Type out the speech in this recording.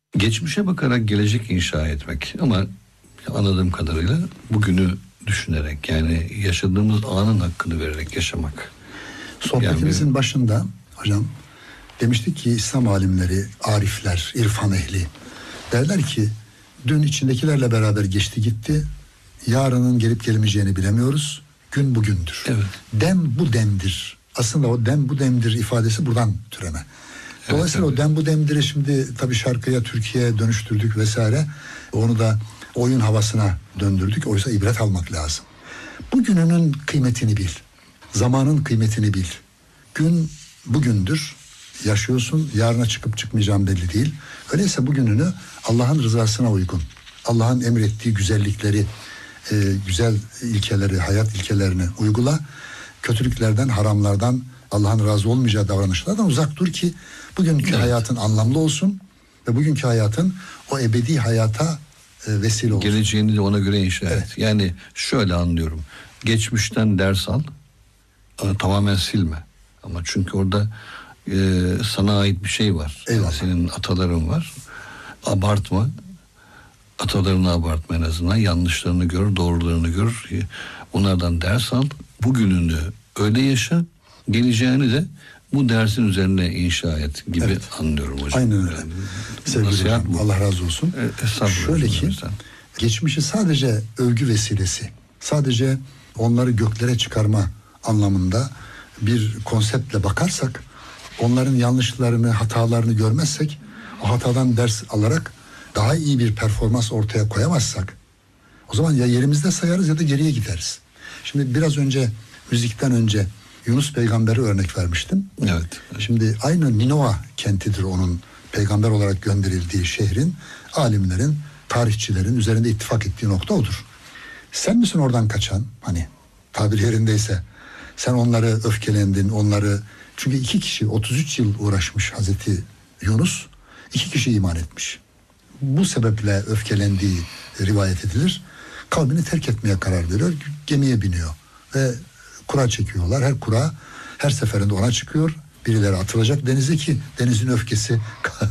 Geçmişe bakarak gelecek inşa etmek ama anladığım kadarıyla bugünü düşünerek, yani yaşadığımız anın hakkını vererek yaşamak. Sohbetimizin başında hocam demiştik ki İslam alimleri, arifler, irfan ehli derler ki dün içindekilerle beraber geçti gitti. Yarının gelip gelmeyeceğini bilemiyoruz. Gün bugündür. Evet. Dem bu demdir. Aslında o dem bu demdir ifadesi buradan türeme. Dolayısıyla evet. O dem bu demdir'i şimdi tabii şarkıya, Türkiye'ye dönüştürdük vesaire. Onu da oyun havasına döndürdük. Oysa ibret almak lazım. Bugününün kıymetini bil. Zamanın kıymetini bil. Gün bugündür. Yaşıyorsun. Yarına çıkıp çıkmayacağın belli değil. Öyleyse bugününü Allah'ın rızasına uygun, Allah'ın emrettiği güzellikleri, güzel ilkeleri, hayat ilkelerini uygula. Kötülüklerden, haramlardan, Allah'ın razı olmayacağı davranışlardan uzak dur ki bugünkü hayatın anlamlı olsun ve bugünkü hayatın o ebedi hayata vesile olsun. Geleceğini de ona göre inşa et. Yani şöyle anlıyorum. Geçmişten ders al, tamamen silme. Ama çünkü orada sana ait bir şey var. Yani senin ataların var. Abartma. Atalarını abartma en azından. Yanlışlarını gör, doğrularını gör. Onlardan ders al. Bugününü öyle yaşa. Geleceğini de bu dersin üzerine inşa et gibi anlıyorum hocam. Aynen öyle. Sevgili hocam, Allah razı olsun. Şöyle ki geçmişi sadece övgü vesilesi, sadece onları göklere çıkarma anlamında bir konseptle bakarsak, onların yanlışlarını, hatalarını görmezsek, o hatadan ders alarak daha iyi bir performans ortaya koyamazsak, o zaman ya yerimizde sayarız ya da geriye gideriz. Şimdi biraz önce, müzikten önce Yunus peygamberi örnek vermiştim. Evet. Şimdi aynı Ninova kentidir onun peygamber olarak gönderildiği şehrin, alimlerin, tarihçilerin üzerinde ittifak ettiği nokta odur. Sen misin oradan kaçan? Hani tabir yerindeyse sen onları öfkelendin, onları, çünkü 2 kişi 33 yıl uğraşmış Hazreti Yunus, 2 kişi iman etmiş. Bu sebeple öfkelendiği rivayet edilir. Kavmini terk etmeye karar veriyor. Gemiye biniyor ve kura çekiyorlar. Her kura her seferinde ona çıkıyor. Birileri atılacak denize ki denizin öfkesi